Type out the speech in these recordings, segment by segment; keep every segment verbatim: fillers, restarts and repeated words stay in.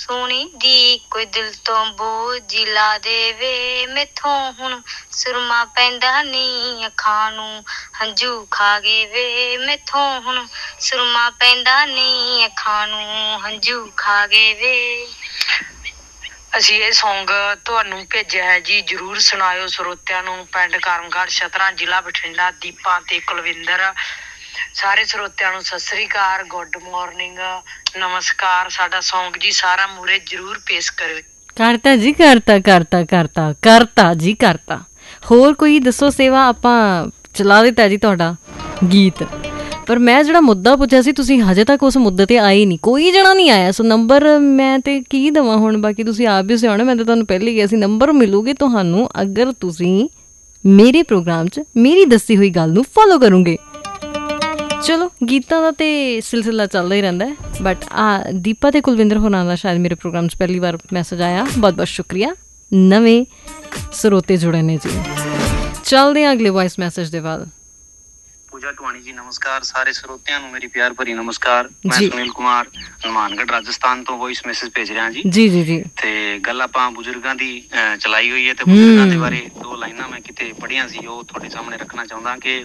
ਸੋਹਣੀ ਦੀ ਕੋਈ ਦਿਲ ਤੋਂ ਬੋਝ ਲਾ ਦੇਵੇ, ਮੈਥੋਂ ਹੁਣ ਸੁਰਮਾ ਪੈਂਦਾ ਨੀ ਅੱਖਾਂ ਨੂੰ, ਹੰਝੂ ਖਾ ਗਏ ਵੇ ਮੈਥੋਂ ਹੁਣ ਸੁਰਮਾ ਪੈਂਦਾ ਨੀ ਅੱਖਾਂ ਨੂੰ, ਹੰਝੂ ਖਾ ਗਏ ਵੇ। ਅਸੀਂ ਇਹ ਸੌਂਗ ਤੁਹਾਨੂੰ ਭੇਜਿਆ ਹੈ ਜੀ, ਜਰੂਰ ਸੁਣਾਇਓ ਸਰੋਤਿਆਂ ਨੂੰ। ਪਿੰਡ ਕਰਮਗੜ੍ਹ ਛਤਰਾ, ਜ਼ਿਲ੍ਹਾ ਬਠਿੰਡਾ, ਦੀਪਾ ਤੇ ਕੁਲਵਿੰਦਰ। ਸਾਰੇ ਸਰੋਤਿਆਂ ਨੂੰ ਸਤਿ ਸ੍ਰੀ ਅਕਾਲ, ਗੁੱਡ ਮਾਰਨਿੰਗ, ਨਮਸਕਾਰ। ਸਾਡਾ ਸੌਂਗ ਜੀ ਸਾਰਾ ਮੂਰੇ ਜਰੂਰ ਪੇਸ਼ ਕਰਿਓ। ਕਰਤਾ ਜੀ, ਕਰਤਾ ਕਰਤਾ ਕਰਤਾ ਕਰਤਾ ਜੀ ਕਰਤਾ। ਹੋਰ ਕੋਈ ਦੱਸੋ ਸੇਵਾ, ਆਪਾਂ ਚਲਾ ਦਿੱਤਾ ਜੀ ਤੁਹਾਡਾ ਗੀਤ। ਪਰ ਮੈਂ ਜਿਹੜਾ ਮੁੱਦਾ ਪੁੱਛਿਆ ਸੀ, ਤੁਸੀਂ ਹਜੇ ਤੱਕ ਉਸ ਮੁੱਦੇ ਤੇ ਆਏ ਨਹੀਂ, ਕੋਈ ਜਣਾ ਨਹੀਂ ਆਇਆ। ਸੋ ਨੰਬਰ ਮੈਂ ਤੇ ਕੀ ਦੇਵਾਂ ਹੁਣ, ਬਾਕੀ ਤੁਸੀਂ ਆਪ ਵੀ ਸਿਆਣੋ। ਮੈਂ ਤਾਂ ਤੁਹਾਨੂੰ ਪਹਿਲੇ ਹੀ ਕਿਹਾ ਸੀ ਨੰਬਰ ਮਿਲੂਗੇ ਤੁਹਾਨੂੰ ਅਗਰ ਤੁਸੀਂ ਮੇਰੇ ਪ੍ਰੋਗਰਾਮ 'ਚ ਮੇਰੀ ਦੱਸੀ ਹੋਈ ਗੱਲ ਨੂੰ ਫੋਲੋ ਕਰੋਗੇ। ਚਲੋ ਗੀਤਾਂ ਦਾ ਤਾਂ ਸਿਲਸਿਲਾ ਚੱਲਦਾ ਹੀ ਰਹਿੰਦਾ ਹੈ, ਬਟ ਆ ਦੀਪਾ ਤੇ ਕੁਲਵਿੰਦਰ ਹੋਰਾਂ ਦਾ ਸ਼ਾਇਦ ਮੇਰੇ ਪ੍ਰੋਗਰਾਮ 'ਚ ਪਹਿਲੀ ਵਾਰ ਮੈਸੇਜ ਆਇਆ। ਬਹੁਤ ਬਹੁਤ ਸ਼ੁਕਰੀਆ, ਨਵੇਂ ਸਰੋਤੇ ਜੁੜੇ ਨੇ ਜੀ। ਚੱਲਦੇ ਹਾਂ ਅਗਲੇ ਵੌਇਸ ਮੈਸੇਜ ਦੇ ਬਾਅਦ। ਪੂਜਾ ਟਵਾਣੀ ਜੀ ਨਮਸਕਾਰ। ਸਾਰੇ ਸਰੋਤਿਆਂ ਨੂੰ ਮੇਰੀ ਪਿਆਰ ਭਰੀ ਨਮਸਕਾਰ। ਮੈਂ ਸੁਨੀਲ ਕੁਮਾਰ ਹਨੂਮਾਨਗੜ੍ਹ ਰਾਜਸਥਾਨ ਤੋਂ ਵੌਇਸ ਮੈਸੇਜ ਭੇਜ ਰਿਹਾ ਜੀ। ਜੀ ਜੀ ਜੀ। ਤੇ ਗੱਲ ਆਪਾਂ ਬਜ਼ੁਰਗਾਂ ਦੀ ਚਲਾਈ ਹੋਈ ਹੈ, ਤੇ ਬਜ਼ੁਰਗਾਂ ਦੇ ਬਾਰੇ ਦੋ ਲਾਈਨਾਂ ਮੈਂ ਕਿਤੇ ਪੜ੍ਹੀਆਂ ਸੀ, ਉਹ ਤੁਹਾਡੇ ਸਾਹਮਣੇ ਰੱਖਣਾ ਚਾਹੁੰਦਾ ਕਿ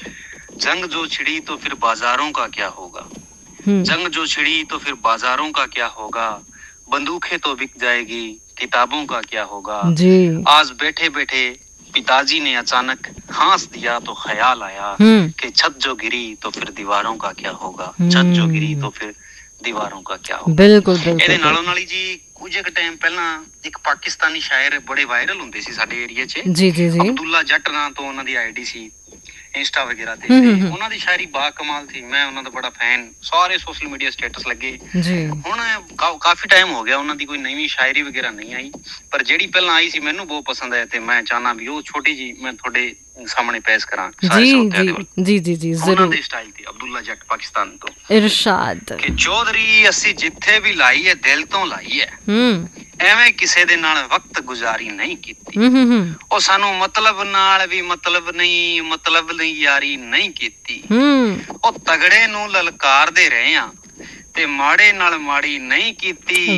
जंग जो छिड़ी तो फिर बाजारों का क्या होगा, जंग जो छिड़ी तो फिर बाजारों का क्या होगा, बंदूकें तो बिक जाएगी, किताबों का क्या होगा। आज बैठे बैठे पिताजी ने अचानक हंस दिया तो ख्याल आया कि छत जो गिरी तो फिर दीवारों का क्या होगा, छत जो गिरी तो फिर दीवारों का क्या होगा। बिल्कुल बिल्कुल। ਇਹਦੇ ਨਾਲੋਂ ਨਾਲ ਹੀ ਜੀ ਕੁਝ ਕੁ ਟਾਈਮ ਪਹਿਲਾਂ ਇੱਕ ਪਾਕਿਸਤਾਨੀ ਸ਼ਾਇਰ ਬੜੇ ਵਾਇਰਲ ਹੁੰਦੇ ਸੀ ਸਾਡੇ ਏਰੀਆ 'ਚ। ਜੀ ਜੀ ਜੀ। ਅਬਦੁੱਲਾ ਜੱਟ ਨਾਂ ਤੋਂ ਉਹਨਾਂ ਦੀ ਆਈਡੀ ਸੀ ਇੰਸਟਾ ਵਗੈਰਾ ਤੇ, ਉਹਨਾਂ ਦੀ ਸ਼ਾਇਰੀ ਬਾ ਕਮਾਲ ਸੀ। ਮੈਂ ਉਹਨਾਂ ਦਾ ਬੜਾ ਫੈਨ, ਸਾਰੇ ਸੋਸ਼ਲ ਮੀਡੀਆ ਸਟੇਟਸ ਲੱਗੇ ਜੀ। ਹੁਣ ਕਾਫੀ ਟਾਈਮ ਹੋ ਗਿਆ ਉਹਨਾਂ ਦੀ ਕੋਈ ਨਵੀਂ ਸ਼ਾਇਰੀ ਵਗੈਰਾ ਨਹੀਂ ਆਈ, ਪਰ ਜਿਹੜੀ ਪਹਿਲਾਂ ਆਈ ਸੀ ਮੈਨੂੰ ਬਹੁਤ ਪਸੰਦ ਆਇਆ, ਤੇ ਮੈਂ ਚਾਹਨਾ ਵੀ ਉਹ ਛੋਟੀ ਜੀ ਮੈਂ ਤੁਹਾਡੇ ਸਾਹਮਣੇ ਪੇਸ਼ ਕਰਾਂ ਸਾਰੇ ਸਰੋਤਿਆਂ ਦੇ ਵੱਲ। ਜੀ ਜੀ ਜੀ ਉਹਨਾਂ ਦੇ ਸਟਾਈਲ ਤੇ। ਅਬਦੁੱਲਾ ਜੱਟ ਪਾਕਿਸਤਾਨ ਤੋਂ। ਇਰਸ਼ਾਦ ਕਿ ਚੌਧਰੀ ਅਸੀਂ ਜਿੱਥੇ ਵੀ ਲਾਈ ਹੈ ਦਿਲ ਤੋਂ ਲਾਈ ਹੈ, ਐਵੇਂ ਕਿਸੇ ਦੇ ਨਾਲ ਵਕਤ ਗੁਜ਼ਾਰੀ ਨਹੀਂ ਕੀਤੀ। ਉਹ ਸਾਨੂੰ ਮਤਲਬ ਨਾਲ ਵੀ ਮਤਲਬ ਨਹੀਂ, ਮਤਲਬ ਲਈ ਯਾਰੀ ਨਹੀਂ ਕੀਤੀ। ਉਹ ਤਗੜੇ ਨੂੰ ਲਲਕਾਰਦੇ ਰਹੇ ਆ ਤੇ ਮਾੜੇ ਨਾਲ ਮਾੜੀ ਨਹੀਂ ਕੀਤੀ।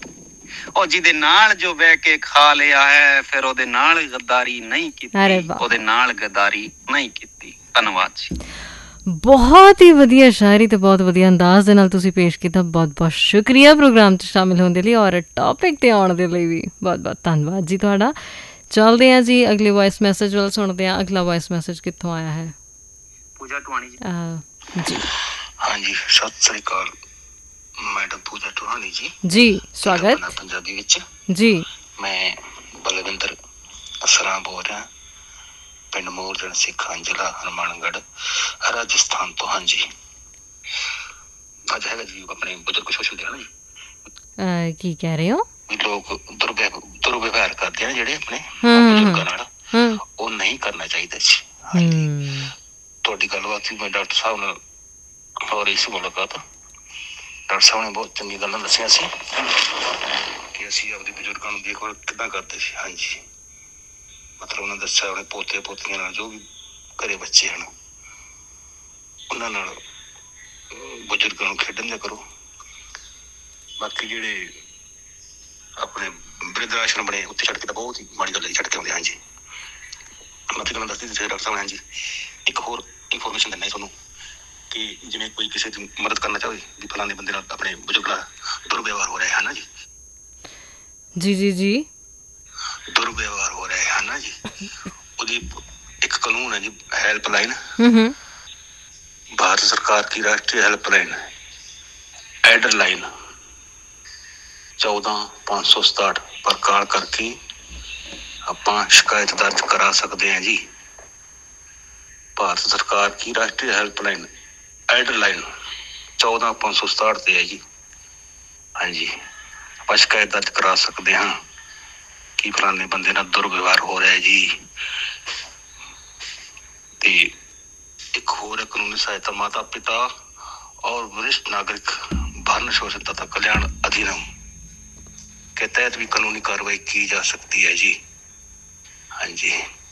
ਉਹ ਜਿਹਦੇ ਨਾਲ ਜੋ ਬਹਿ ਕੇ ਖਾ ਲਿਆ ਹੈ ਫਿਰ ਉਹਦੇ ਨਾਲ ਗੱਦਾਰੀ ਨਹੀਂ ਕੀਤੀ, ਉਹਦੇ ਨਾਲ ਗੱਦਾਰੀ ਨਹੀਂ ਕੀਤੀ। ਧੰਨਵਾਦ ਜੀ। ਬਹੁਤ ਹੀ ਵਧੀਆ ਸ਼ਾਇਰੀ ਤੇ ਬਹੁਤ ਵਧੀਆ ਅੰਦਾਜ਼ ਦੇ ਨਾਲ ਤੁਸੀਂ ਪੇਸ਼ ਕੀਤਾ। ਬਹੁਤ ਬਹੁਤ ਸ਼ੁਕਰੀਆ ਪ੍ਰੋਗਰਾਮ 'ਚ ਸ਼ਾਮਿਲ ਹੋਣ ਦੇ ਲਈ ਔਰ ਟੌਪਿਕ 'ਤੇ ਆਉਣ ਦੇ ਲਈ ਵੀ ਬਹੁਤ ਬਹੁਤ ਧੰਨਵਾਦ ਜੀ ਤੁਹਾਡਾ। ਚੱਲਦੇ ਹਾਂ ਜੀ ਅਗਲੇ ਵੌਇਸ ਮੈਸੇਜ ਵੱਲ, ਸੁਣਦੇ ਹਾਂ ਅਗਲਾ ਵੌਇਸ ਮੈਸੇਜ ਕਿੱਥੋਂ ਆਇਆ ਹੈ। ਪੂਜਾ ਟਵਾਣੀ ਜੀ। ਜੀ ਹਾਂਜੀ, ਸਤਿ ਸ੍ਰੀ ਅਕਾਲ ਮੈਡਮ ਪੂਜਾ ਟਵਾਣੀ ਜੀ। ਜੀ ਸਵਾਗਤ ਪੰਜਾਬੀ ਵਿੱਚ ਜੀ। ਮੈਂ ਬਲਵਿੰਦਰ ਅਸਰਾ ਬੋਲ ਰਿਹਾ, ਪਿੰਡ ਮੋਰਜਨ ਸਿੱਖਾਂ, ਜ਼ਿਲ੍ਹਾ ਹਨੂਮਾਨਗੜ੍ਹ, ਰਾਜਸਥਾਨ ਤੋਂ। ਹਾਂਜੀ, ਅੱਜ ਹੈਗਾ ਜੀ ਆਪਣੇ ਬਜ਼ੁਰਗ ਸ਼ੋਸ਼ਲ ਦੇ ਜੀ। ਕੀ ਕਹਿ ਰਹੇ ਹੋ? ਲੋਕ ਦੁਰਵਿਵਹਾਰ ਦੁਰਵਿਵਹਾਰ ਕਰਦੇ ਆ ਜਿਹੜੇ ਆਪਣੇ ਬਜ਼ੁਰਗਾਂ ਨਾਲ, ਉਹ ਨਹੀਂ ਕਰਨਾ ਚਾਹੀਦਾ ਸੀ। ਹਾਂਜੀ, ਤੁਹਾਡੀ ਗੱਲਬਾਤ ਸੀ ਮੈਂ ਡਾਕਟਰ ਸਾਹਿਬ ਨਾਲ ਹੋ ਰਹੀ ਸੀ ਮੁਲਾਕਾਤ। ਡਾਕਟਰ ਸਾਹਿਬ ਨੇ ਬਹੁਤ ਚੰਗੀ ਗੱਲਾਂ ਦੱਸੀਆਂ ਸੀ ਕਿ ਅਸੀਂ ਆਪਦੇ ਬਜ਼ੁਰਗਾਂ ਨੂੰ ਦੇਖਭਾਲ ਕਿੱਦਾਂ ਕਰਦੇ ਸੀ। ਹਾਂਜੀ, ਮਤਲਬ ਉਹਨਾਂ ਦੱਸਿਆ ਆਪਣੇ ਪੋਤੇ ਪੋਤੀਆਂ ਨਾਲ, ਜੋ ਵੀ ਘਰੇ ਬੱਚੇ ਹਨ ਉਹਨਾਂ ਨਾਲ ਬਜ਼ੁਰਗਾਂ ਨੂੰ ਖੇਡਣ ਦਿਆ ਕਰੋ। ਬਾਕੀ ਜਿਹੜੇ ਆਪਣੇ ਬਿਰਧ ਆਸ਼ਰਮ ਬਣੇ ਉੱਥੇ ਛੱਡ ਕੇ ਤਾਂ ਬਹੁਤ ਹੀ ਮਾੜੀ ਗੱਲ ਹੈ, ਛੱਡ ਕੇ ਆਉਂਦੇ। ਹਾਂਜੀ, ਮੈਂ ਗੱਲਾਂ ਦੱਸਦੀ ਸੀ ਡਾਕਟਰ ਸਾਹਿਬ ਨੇ। ਹਾਂਜੀ, ਇੱਕ ਹੋਰ ਇਨਫੋਰਮੇਸ਼ਨ ਦਿੰਦਾ ਤੁਹਾਨੂੰ ਕਿ ਜਿਵੇਂ ਕੋਈ ਕਿਸੇ ਦੀ ਮਦਦ ਕਰਨਾ ਚਾਹੇ ਵੀ ਫਲਾਣੇ ਬੰਦੇ ਨਾਲ ਆਪਣੇ ਬਜ਼ੁਰਗ ਨਾਲ ਦੁਰਵਿਵਹਾਰ ਹੋ ਰਿਹਾ ਹੈ ਨਾ ਜੀ। ਜੀ ਜੀ ਜੀ, ਦੁਰਵਿਵਹਾਰ ਹੋ ਰਿਹਾ ਹੈ ਨਾ ਜੀ। ਉਹਦੀ ਇੱਕ ਕਾਨੂੰਨ ਹੈ ਜੀ, ਹੈਲਪਲਾइन, भारत सरकार की राष्ट्रीय हेल्पलाइन एडर लाइन चौदह पाँच सौ सताहठ पर कॉल करके ਆਪਾਂ शिकायत दर्ज करा सकते हैं जी। भारत सरकार की राष्ट्रीय हेल्पलाइन एडर लाइन चौदह पाँच सौ सताहठ ਤੇ है जी। हाँ जी, ਆਪਾਂ शिकायत दर्ज करा सकते हैं कि फलाने बंदे ਨਾਲ दुर्व्यवहार हो रहा है जी। ਤੇ एक और कानूनी सहायता माता पिता और वरिष्ठ नागरिक भरण शोषण तथा कल्याण अधिनियम के तहत भी कानूनी कार्रवाई की जा सकती है जी। हाँ जी।